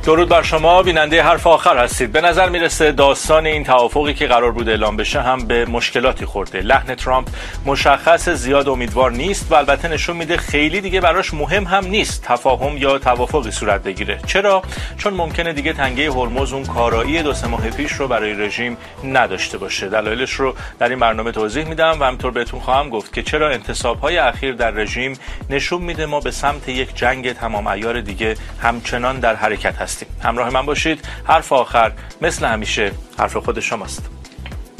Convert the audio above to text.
درود بر شما، بیننده حرف آخر هستید. به نظر میرسه داستان این توافقی که قرار بود اعلام بشه هم به مشکلاتی خورده. لحن ترامپ مشخص زیاد امیدوار نیست و البته نشون میده خیلی دیگه براش مهم هم نیست تفاهم یا توافقی صورت بگیره. چرا؟ چون ممکنه دیگه تنگه هرمز اون کارایی 2 ماه پیش رو برای رژیم نداشته باشه. دلایلش رو در این برنامه توضیح میدم و همینطور بهتون خواهم گفت که چرا انتصاب‌های اخیر در رژیم نشون میده ما به سمت یک جنگ تمام عیار دیگه همچنان در حرکت هستیم. همراه من باشید. حرف آخر مثل همیشه حرف خود شماست.